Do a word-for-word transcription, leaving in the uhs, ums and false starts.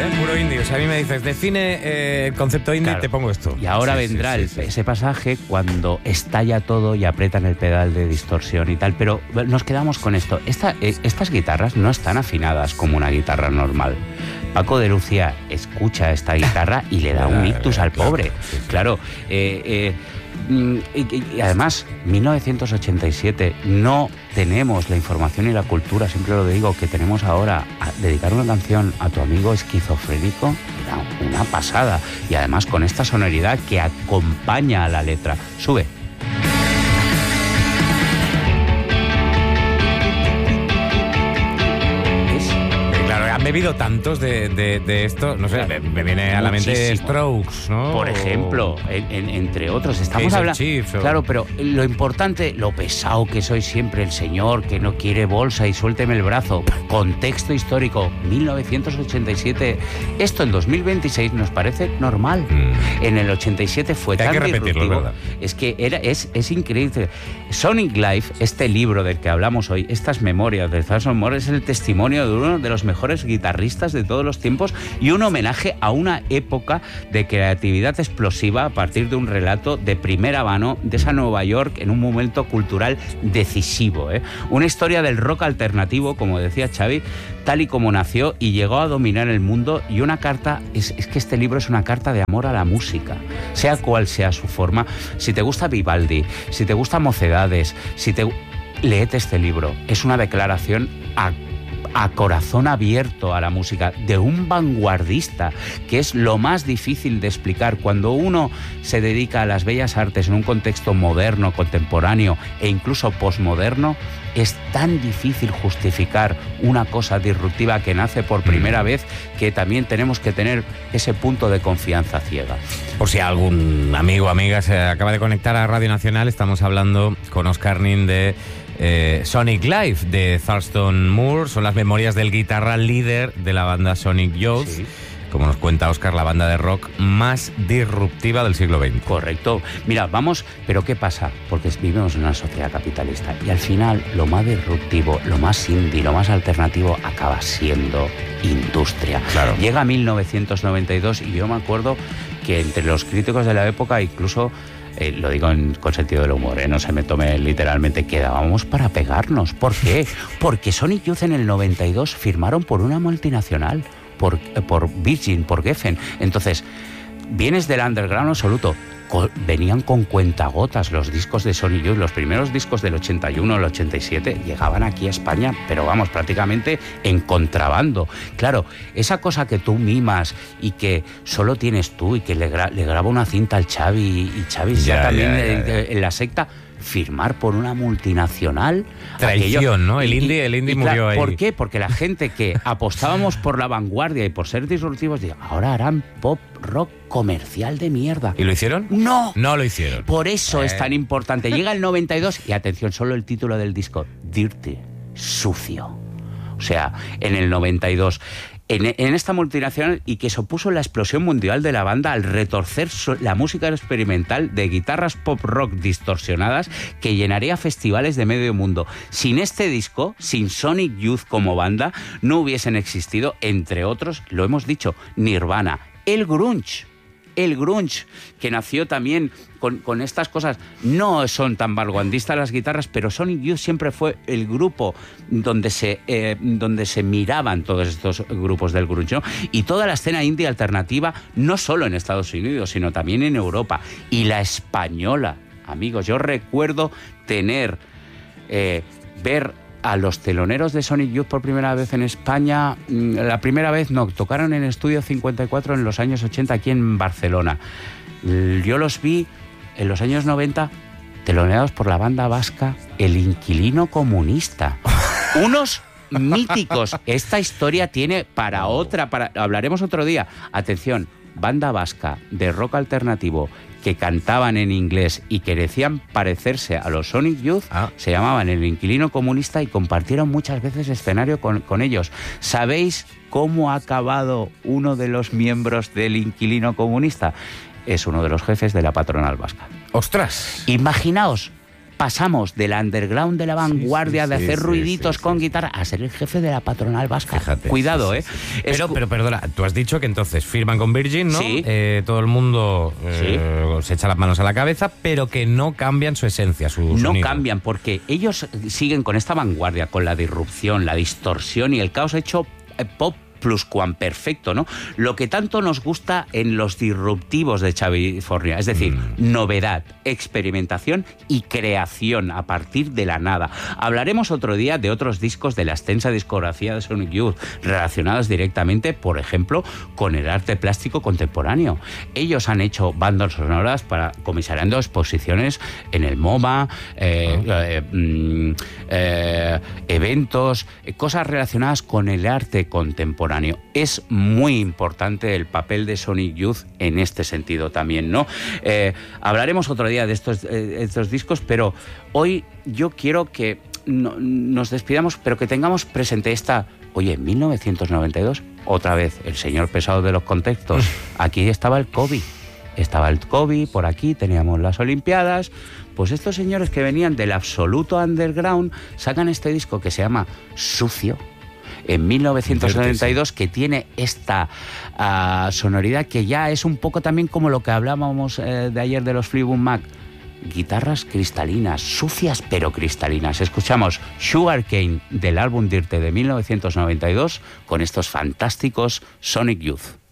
Puro indie. O sea, a mí me dices, define eh, el concepto indie, Claro. te pongo esto. Y ahora Sí, vendrá sí, el- sí, sí. ese pasaje cuando estalla todo y apretan el pedal de distorsión y tal. Pero nos quedamos con esto. Esta, eh, estas guitarras no están afinadas como una guitarra normal. Paco de Lucía escucha esta guitarra y le da un ictus al Claro, pobre. sí, sí. Claro, eh, eh, mm, y, y además, mil novecientos ochenta y siete, no tenemos la información y la cultura, siempre lo digo, que tenemos ahora. A dedicar una canción a tu amigo esquizofrénico era una pasada. Y además con esta sonoridad que acompaña a la letra. Sube. Es Eh, Claro, han bebido tantos de, de, de esto, no sé, me, me viene a la mente Muchísimo. Strokes, ¿no? Por O- ejemplo, en- en- entre otros, estamos Kaiser hablando. Chiefs o- Claro, pero lo importante, lo pesado que soy siempre, el señor que no quiere bolsa y suélteme el brazo. Contexto histórico, mil novecientos ochenta y siete. Esto en dos mil veintiséis nos parece normal. Mm. En el ochenta y siete fue Que hay tan que repetirlo, disruptivo. ¿verdad? Es que era, es, es increíble. Sonic Life, este libro del que hablamos hoy, estas memorias de Thurston Moore, es el testimonio de uno de los mejores guitarristas de todos los tiempos y un homenaje a una época de creatividad explosiva a partir de un relato de primera mano de esa Nueva York en un momento cultural decisivo, ¿eh? Una historia del rock alternativo, como decía Xavi, tal y como nació y llegó a dominar el mundo, y una carta, es, es que este libro es una carta de amor a la música, sea cual sea su forma. Si te gusta Vivaldi, si te gusta Mocedades, si te... léete este libro, es una declaración a a corazón abierto a la música, de un vanguardista, que es lo más difícil de explicar. Cuando uno se dedica a las bellas artes en un contexto moderno, contemporáneo e incluso posmoderno, es tan difícil justificar una cosa disruptiva que nace por primera vez, que también tenemos que tener ese punto de confianza ciega. Por si algún amigo o amiga se acaba de conectar a Radio Nacional, estamos hablando con Óscar Nin de eh, Sonic Life, de Thurston Moore. Son las memorias del guitarra líder de la banda Sonic Youth. Sí. Como nos cuenta Óscar, la banda de rock más disruptiva del siglo veinte. Correcto. Mira, vamos, pero ¿qué pasa? Porque vivimos en una sociedad capitalista y al final lo más disruptivo, lo más indie, lo más alternativo acaba siendo industria. Claro. Llega mil novecientos noventa y dos y yo me acuerdo que entre los críticos de la época, incluso, eh, lo digo en, con sentido del humor, eh, no se me tome literalmente, quedábamos para pegarnos. ¿Por qué? Porque Sonic Youth en el noventa y dos firmaron por una multinacional, por, por Virgin, por Geffen. Entonces, vienes del underground absoluto. Co- venían con cuentagotas los discos de Sonic Youth, los primeros discos del ochenta y uno, el ochenta y siete, llegaban aquí a España, pero vamos, prácticamente en contrabando. Claro, esa cosa que tú mimas y que solo tienes tú y que le, gra- le graba una cinta al Xavi y Xavi Ya, ya, también ya, ya, eh, ya. eh, en la secta, firmar por una multinacional. Traición, aquello- ¿no? El y- indie- el indie y claro, murió ahí. ¿por qué? Porque la gente que apostábamos por la vanguardia y por ser disruptivos, digo, ahora harán pop rock comercial de mierda. ¿Y lo hicieron? ¡No! No lo hicieron. Por eso Eh. es tan importante. Llega el noventa y dos y atención, solo el título del disco, Dirty, sucio. O sea, en el noventa y dos, en, en esta multinacional, y que supuso la explosión mundial de la banda al retorcer so- la música experimental de guitarras pop rock distorsionadas que llenaría festivales de medio mundo. Sin este disco, sin Sonic Youth como banda, no hubiesen existido, entre otros, lo hemos dicho, Nirvana, el grunge. El grunge, que nació también con, con estas cosas. No son tan vanguardistas las guitarras, pero Sonic Youth siempre fue el grupo donde se, eh, donde se miraban todos estos grupos del grunge, ¿no? Y toda la escena indie alternativa, no solo en Estados Unidos, sino también en Europa. Y la española, amigos. Yo recuerdo tener, eh, ver a los teloneros de Sonic Youth por primera vez en España. La primera vez no, tocaron en Estudio cincuenta y cuatro en los años ochenta aquí en Barcelona. Yo los vi en los años noventa teloneados por la banda vasca El Inquilino Comunista. Unos míticos. Esta historia tiene para otra, para, hablaremos otro día. Atención, banda vasca de rock alternativo que cantaban en inglés y que decían parecerse a los Sonic Youth, Ah. se llamaban El Inquilino Comunista y compartieron muchas veces escenario con, con ellos. ¿Sabéis cómo ha acabado uno de los miembros del Inquilino Comunista? Es uno de los jefes de la patronal vasca. ¡Ostras! Imaginaos pasamos del underground de la vanguardia, sí, sí, de hacer sí, ruiditos sí, sí, con sí. guitarra, a ser el jefe de la patronal vasca. Fíjate, Cuidado, sí, ¿eh? sí, sí. Es Pero, cu- pero perdona, tú has dicho que entonces firman con Virgin, ¿no? Sí. Eh, todo el mundo eh, se echa las manos a la cabeza, pero que no cambian su esencia, su No sonido. cambian porque ellos siguen con esta vanguardia, con la disrupción, la distorsión y el caos hecho eh, pop pluscuamperfecto, ¿no? Lo que tanto nos gusta en los disruptivos de California, es decir, Mm. novedad, experimentación y creación a partir de la nada. Hablaremos otro día de otros discos de la extensa discografía de Sonic Youth, relacionados directamente, por ejemplo, con el arte plástico contemporáneo. Ellos han hecho bandas sonoras para comisariando exposiciones en el MoMA, eh, Ah. eh, mm, eh, eventos, eh, cosas relacionadas con el arte contemporáneo. Es muy importante el papel de Sonic Youth en este sentido también, ¿no? Eh, hablaremos otro día de estos, eh, estos discos, pero hoy yo quiero que no, nos despidamos, pero que tengamos presente esta... Oye, en mil novecientos noventa y dos, otra vez, el señor pesado de los contextos. Aquí estaba el COVID. Estaba el COVID, por aquí teníamos las Olimpiadas. Pues estos señores que venían del absoluto underground sacan este disco que se llama Sucio, en mil novecientos noventa y dos, que tiene esta uh, sonoridad que ya es un poco también como lo que hablábamos eh, de ayer de los Fleetwood Mac. Guitarras cristalinas, sucias pero cristalinas. Escuchamos Sugarcane del álbum Dirty de mil novecientos noventa y dos con estos fantásticos Sonic Youth.